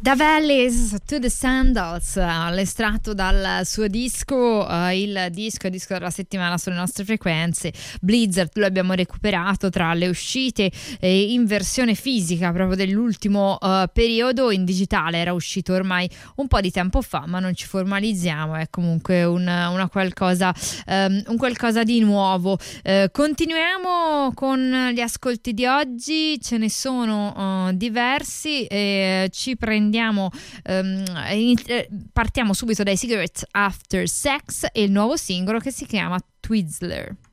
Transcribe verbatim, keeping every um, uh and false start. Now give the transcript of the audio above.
Da Valleys to the Sandals, l'estratto dal suo disco, uh, il disco, il disco della settimana sulle nostre frequenze. Blizzard lo abbiamo recuperato tra le uscite eh, in versione fisica proprio dell'ultimo uh, periodo. In digitale era uscito ormai un po' di tempo fa, ma non ci formalizziamo, è comunque un, una qualcosa, um, un qualcosa di nuovo. Uh, continuiamo con gli ascolti di oggi, ce ne sono uh, diversi e ci prendiamo Andiamo, um, partiamo subito dai Cigarettes After Sex e il nuovo singolo che si chiama Twizzler.